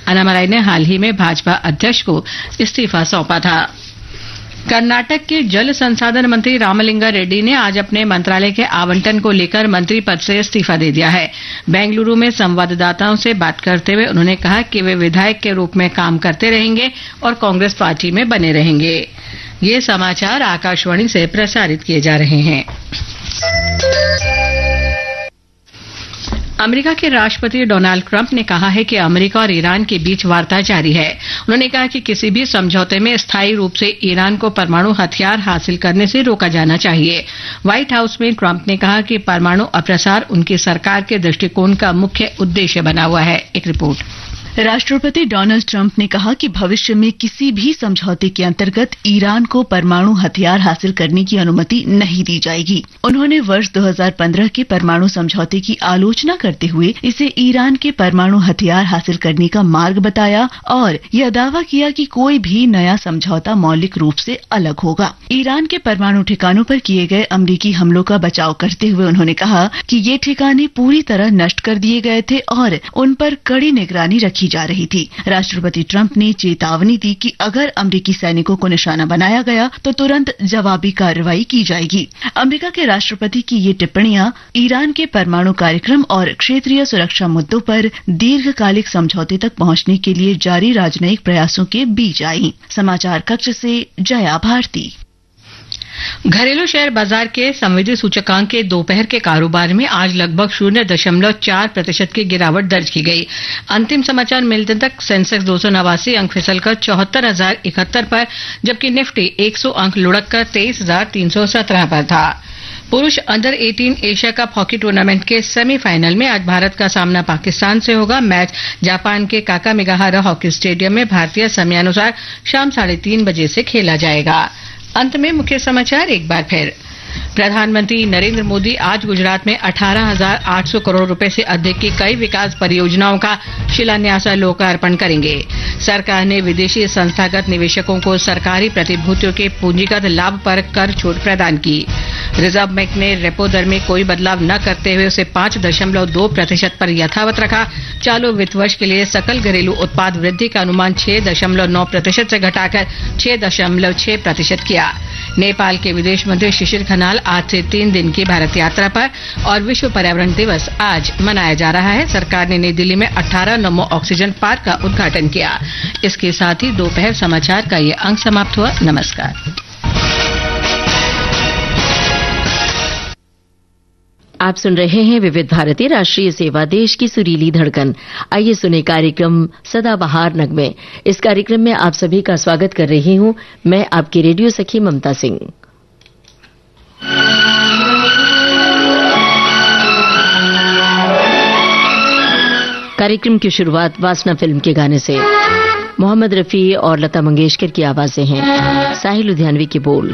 अन्नामलाई ने हाल ही में भाजपा अध्यक्ष को इस्तीफा सौंपा था। कर्नाटक के जल संसाधन मंत्री रामलिंगा रेड्डी ने आज अपने मंत्रालय के आवंटन को लेकर मंत्री पद से इस्तीफा दे दिया है। बेंगलुरु में संवाददाताओं से बात करते हुए उन्होंने कहा कि वे विधायक के रूप में काम करते रहेंगे और कांग्रेस पार्टी में बने रहेंगे। ये समाचार आकाशवाणी से प्रसारित किए जा रहे हैं। अमेरिका के राष्ट्रपति डोनाल्ड ट्रंप ने कहा है कि अमेरिका और ईरान के बीच वार्ता जारी है। उन्होंने कहा कि किसी भी समझौते में स्थायी रूप से ईरान को परमाणु हथियार हासिल करने से रोका जाना चाहिए। व्हाइट हाउस में ट्रंप ने कहा कि परमाणु अप्रसार उनकी सरकार के दृष्टिकोण का मुख्य उद्देश्य बना हुआ है। एक रिपोर्ट। राष्ट्रपति डोनाल्ड ट्रंप ने कहा कि भविष्य में किसी भी समझौते के अंतर्गत ईरान को परमाणु हथियार हासिल करने की अनुमति नहीं दी जाएगी। उन्होंने वर्ष 2015 के परमाणु समझौते की आलोचना करते हुए इसे ईरान के परमाणु हथियार हासिल करने का मार्ग बताया और यह दावा किया कि कोई भी नया समझौता मौलिक रूप से अलग होगा। ईरान के परमाणु ठिकानों पर किए गए अमरीकी हमलों का बचाव करते हुए उन्होंने कहा कि ये ठिकाने पूरी तरह नष्ट कर दिए गए थे और उन पर कड़ी निगरानी रखी जा रही थी। राष्ट्रपति ट्रंप ने चेतावनी दी कि अगर अमेरिकी सैनिकों को निशाना बनाया गया तो तुरंत जवाबी कार्रवाई की जाएगी। अमेरिका के राष्ट्रपति की ये टिप्पणियां ईरान के परमाणु कार्यक्रम और क्षेत्रीय सुरक्षा मुद्दों पर दीर्घकालिक समझौते तक पहुंचने के लिए जारी राजनयिक प्रयासों के बीच आई। समाचार कक्ष से जया भारती। घरेलू शेयर बाजार के संविदा सूचकांक के दोपहर के कारोबार में आज लगभग 0.4% की गिरावट दर्ज की गई। अंतिम समाचार मिलने तक सेंसेक्स 289 अंक फिसलकर 74,071 पर, जबकि निफ्टी 100 अंक लुढ़ककर 23,317 पर था। पुरुष under 18 Asia cup hockey tournament के सेमीफाइनल में आज भारत का सामना पाकिस्तान से होगा। मैच जापान के काकामिगाहारा हॉकी स्टेडियम में भारतीय समयानुसार शाम 3:30 बजे से खेला जाएगा। अंत में मुख्य समाचार एक बार फिर। प्रधानमंत्री नरेंद्र मोदी आज गुजरात में 18,800 करोड़ रुपए से अधिक की कई विकास परियोजनाओं का शिलान्यास और लोकार्पण करेंगे। सरकार ने विदेशी संस्थागत निवेशकों को सरकारी प्रतिभूतियों के पूंजीगत लाभ पर कर छूट प्रदान की। रिजर्व बैंक ने रेपो दर में कोई बदलाव न करते हुए उसे 5.2% पर यथावत रखा। चालू वित्त वर्ष के लिए सकल घरेलू उत्पाद वृद्धि का अनुमान 6.9% से घटाकर 6.6% किया। नेपाल के विदेश मंत्री शिशिर खनाल आज से 3 दिन की भारत यात्रा पर और विश्व पर्यावरण दिवस आज मनाया जा रहा है। सरकार ने नई दिल्ली में 18 नमो ऑक्सीजन पार्क का उद्घाटन किया। इसके साथ ही दोपहर समाचार का ये अंक समाप्त हुआ। नमस्कार। आप सुन रहे हैं विविध भारती राष्ट्रीय सेवा, देश की सुरीली धड़कन। आइए सुने कार्यक्रम सदाबहार नगमे। इस कार्यक्रम में आप सभी का स्वागत कर रही हूं मैं, आपकी रेडियो सखी ममता सिंह। कार्यक्रम की शुरुआत वासना फिल्म के गाने से। मोहम्मद रफी और लता मंगेशकर की आवाजें हैं, साहिल लुधियानवी के बोल।